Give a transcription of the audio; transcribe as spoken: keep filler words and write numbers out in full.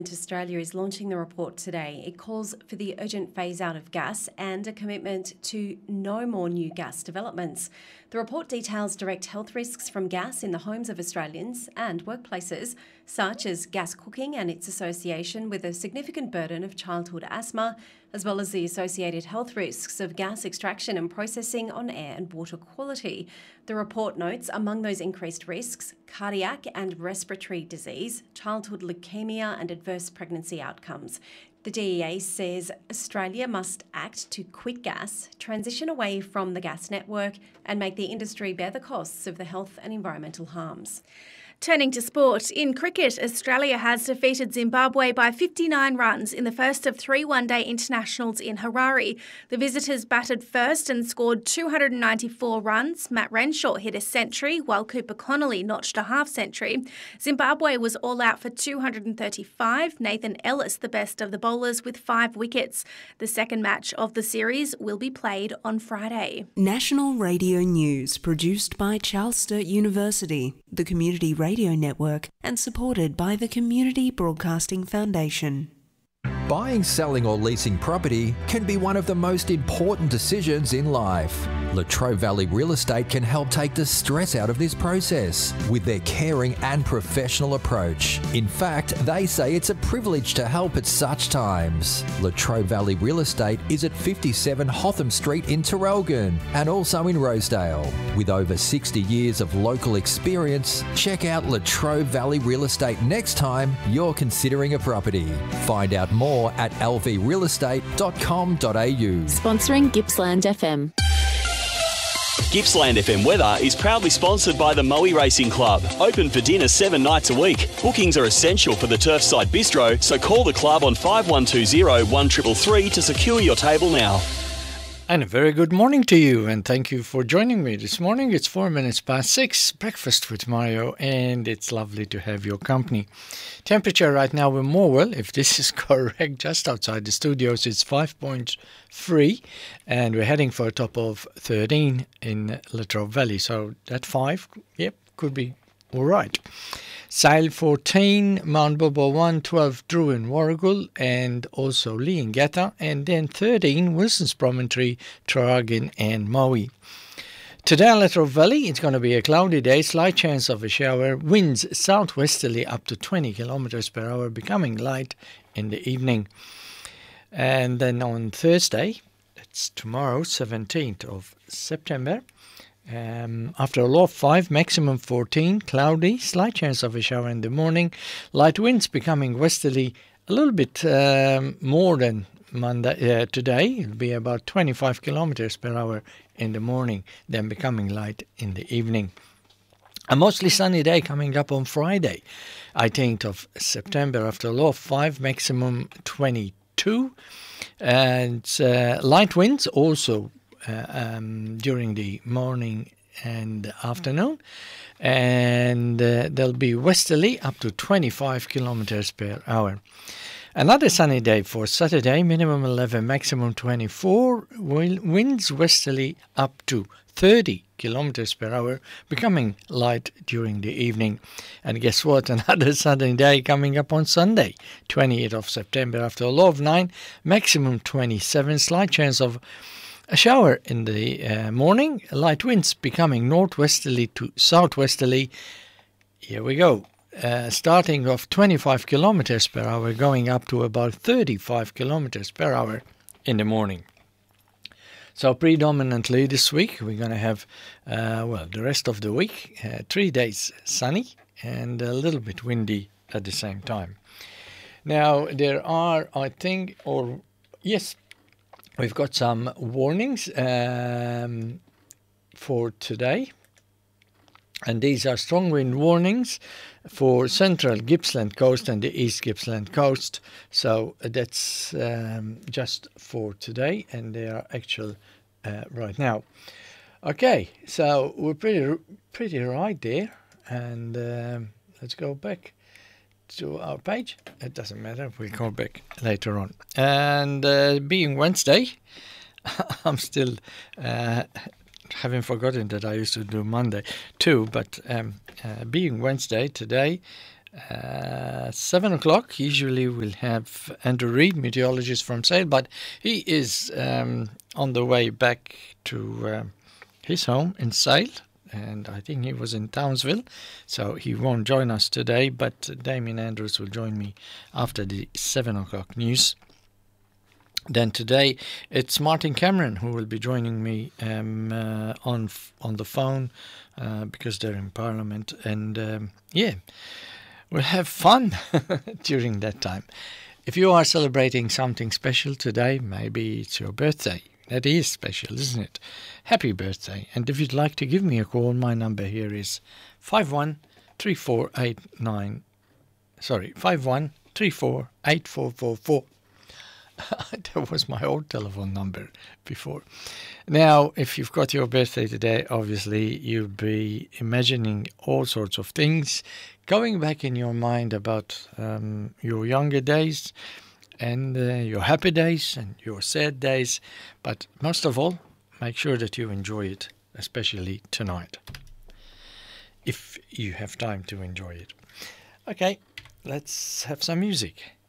Australia is launching the report today. It calls for the urgent phase-out of gas and a commitment to no more new gas developments. The report details direct health risks from gas in the homes of Australians and workplaces, such as gas cooking and its association with a significant burden of childhood asthma, as well as the associated health risks of gas extraction and processing on air and water quality. The report notes among those increased risks, cardiac and respiratory disease, childhood leukemia and adverse pregnancy outcomes. The D E A says Australia must act to quit gas, transition away from the gas network and make the industry bear the costs of the health and environmental harms. Turning to sport, in cricket, Australia has defeated Zimbabwe by fifty-nine runs in the first of three one-day internationals in Harare. The visitors batted first and scored two hundred ninety-four runs. Matt Renshaw hit a century, while Cooper Connolly notched a half-century. Zimbabwe was all out for two hundred thirty-five. Nathan Ellis, the best of the bowlers, with five wickets. The second match of the series will be played on Friday. National Radio News, produced by Charles Sturt University, the Community Radio Radio Network, and supported by the Community Broadcasting Foundation. Buying, selling or leasing property can be one of the most important decisions in life. Latrobe Valley Real Estate can help take the stress out of this process with their caring and professional approach. In fact, they say it's a privilege to help at such times. Latrobe Valley Real Estate is at fifty-seven Hotham Street in Terrelgan and also in Rosedale. With over sixty years of local experience, check out Latrobe Valley Real Estate next time you're considering a property. Find out more at l v real estate dot com dot a u. Sponsoring Gippsland F M. Gippsland F M weather is proudly sponsored by the Moe Racing Club. Open for dinner seven nights a week. Bookings are essential for the Turfside Bistro, so call the club on five one two zero, one three three three to secure your table now. And a very good morning to you, and thank you for joining me this morning. It's four minutes past six, breakfast with Mario, and it's lovely to have your company. Temperature right now in Morwell, if this is correct, just outside the studios, it's five point three, and we're heading for a top of thirteen in Latrobe Valley. So that five, yep, could be all right. Sale fourteen, Mount Bobo one, twelve Drew in Warragul, and also Leongatha, and then thirteen, Wilson's Promontory, Traralgon and Maui. Today in Latrobe Valley, it's going to be a cloudy day, slight chance of a shower, winds southwesterly up to twenty kilometers per hour, becoming light in the evening. And then on Thursday, that's tomorrow, seventeenth of September, Um, after a low of five, maximum fourteen, cloudy, slight chance of a shower in the morning, light winds becoming westerly a little bit um, more than Monday, uh, today. It'll be about twenty-five kilometers per hour in the morning, then becoming light in the evening. A mostly sunny day coming up on Friday, eighteenth of September, after a low of five, maximum twenty-two, and uh, light winds also Uh, um, during the morning and afternoon, and uh, they'll be westerly up to twenty-five kilometers per hour. Another sunny day for Saturday, minimum eleven, maximum twenty-four, winds westerly up to thirty kilometers per hour, becoming light during the evening. And guess what? Another sunny day coming up on Sunday, twentieth of September, after a low of nine, maximum twenty-seven, slight chance of a shower in the uh, morning, light winds becoming northwesterly to southwesterly. Here we go. Uh, starting off twenty-five kilometers per hour, going up to about thirty-five kilometers per hour in the morning. So predominantly this week, we're going to have, uh, well, the rest of the week, uh, three days sunny and a little bit windy at the same time. Now, there are, I think, or yes, we've got some warnings um, for today, and these are strong wind warnings for central Gippsland coast and the east Gippsland coast. So that's um, just for today, and they are actual uh, right now. Okay, so we're pretty pretty right there, and um, let's go back to our page. It doesn't matter, we'll go back later on. And uh, being Wednesday, I'm still uh, having forgotten that I used to do Monday too, but um, uh, being Wednesday today, Uh, seven o'clock, usually we'll have Andrew Reid, meteorologist from Sale, but he is um, on the way back to uh, his home in Sale, and I think he was in Townsville, so he won't join us today, but Damien Andrews will join me after the seven o'clock news. Then today it's Martin Cameron who will be joining me um, uh, on on the phone uh, because they're in Parliament, and um, yeah, we'll have fun during that time. If you are celebrating something special today, maybe it's your birthday. That is special, isn't it? Happy birthday. And if you'd like to give me a call, my number here is five one three four eight nine. Sorry, five one three four eight four four four. That was my old telephone number before. Now, if you've got your birthday today, obviously you'll be imagining all sorts of things, going back in your mind about um, your younger days and uh, your happy days and your sad days. But most of all, make sure that you enjoy it, especially tonight, if you have time to enjoy it. Okay, let's have some music.